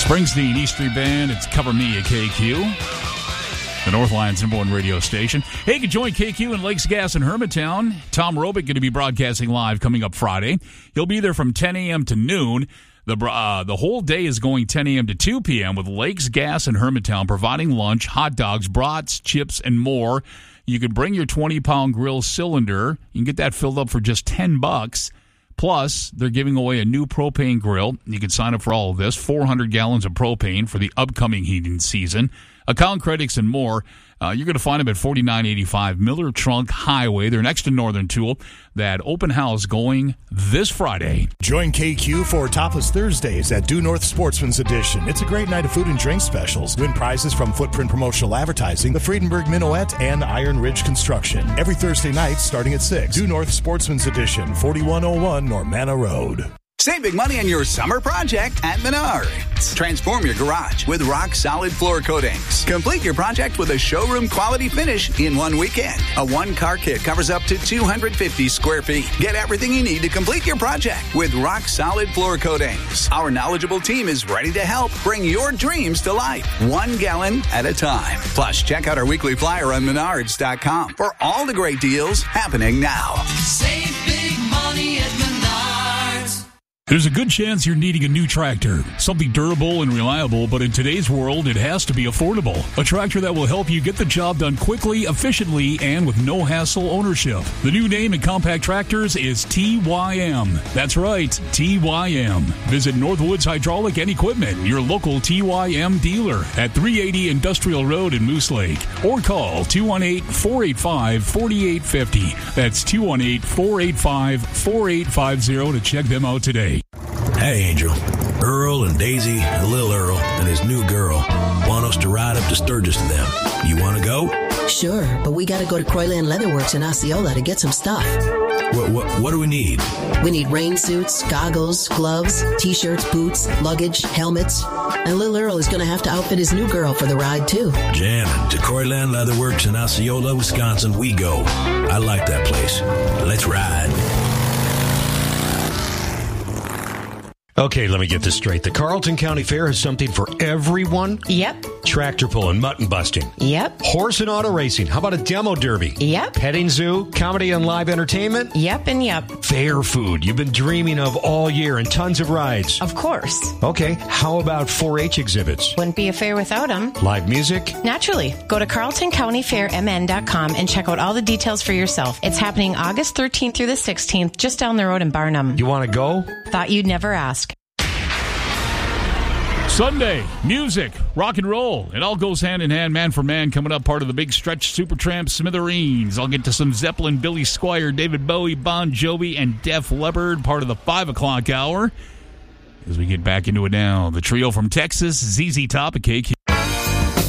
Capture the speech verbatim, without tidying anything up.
Springsteen, E Street Band, it's Cover Me at K Q, the Northline's number one radio station. Hey, you can join K Q in Lakes Gas in Hermantown. Tom Robick going to be broadcasting live coming up Friday. He'll be there from ten a.m. to noon. The uh, the whole day is going ten a.m. to two p.m. with Lakes Gas in Hermantown, providing lunch, hot dogs, brats, chips, and more. You can bring your twenty-pound grill cylinder. You can get that filled up for just ten bucks. Plus, they're giving away a new propane grill. You can sign up for all of this. four hundred gallons of propane for the upcoming heating season. Account credits and more. Uh, you're going to find them at forty-nine eighty-five Miller Trunk Highway. They're next to Northern Tool. That open house going this Friday. Join K Q for Topless Thursdays at Due North Sportsman's Edition. It's a great night of food and drink specials. Win prizes from Footprint Promotional Advertising, the Friedenberg Minuet, and Iron Ridge Construction. Every Thursday night starting at six. Due North Sportsman's Edition, forty-one oh one Normanna Road. Save big money on your summer project at Menards. Transform your garage with rock-solid floor coatings. Complete your project with a showroom-quality finish in one weekend. A one-car kit covers up to two hundred fifty square feet. Get everything you need to complete your project with rock-solid floor coatings. Our knowledgeable team is ready to help bring your dreams to life, one gallon at a time. Plus, check out our weekly flyer on Menards dot com for all the great deals happening now. Save big money at Menards. There's a good chance you're needing a new tractor, something durable and reliable, but in today's world, it has to be affordable. A tractor that will help you get the job done quickly, efficiently, and with no hassle ownership. The new name in compact tractors is T Y M. That's right, T Y M. Visit Northwoods Hydraulic and Equipment, your local T Y M dealer at three eighty Industrial Road in Moose Lake, or call two one eight, four eight five, four eight five zero. That's two one eight, four eight five, four eight five zero to check them out today. Hey, Angel. Earl and Daisy and Lil Earl and his new girl want us to ride up to Sturgis to them. You want to go? Sure, but we got to go to Croyland Leatherworks in Osceola to get some stuff. What, what, what do we need? We need rain suits, goggles, gloves, T-shirts, boots, luggage, helmets. And Lil Earl is going to have to outfit his new girl for the ride, too. Jamming to Croyland Leatherworks in Osceola, Wisconsin, we go. I like that place. Let's ride. Okay, let me get this straight. The Carlton County Fair has something for everyone? Yep. Tractor pulling, mutton busting. Yep. Horse and auto racing. How about a demo derby? Yep. Petting zoo, comedy and live entertainment? Yep and yep. Fair food you've been dreaming of all year and tons of rides. Of course. Okay, how about four H exhibits? Wouldn't be a fair without them. Live music? Naturally. Go to carlton county fair m n dot com and check out all the details for yourself. It's happening August thirteenth through the sixteenth, just down the road in Barnum. You want to go? Thought you'd never ask. Sunday, music, rock and roll. It all goes hand in hand, man for man, coming up part of the Big Stretch Supertramp Smithereens. I'll get to some Zeppelin, Billy Squier, David Bowie, Bon Jovi, and Def Leppard, part of the five o'clock hour. As we get back into it now, the trio from Texas, Z Z Top at K Q.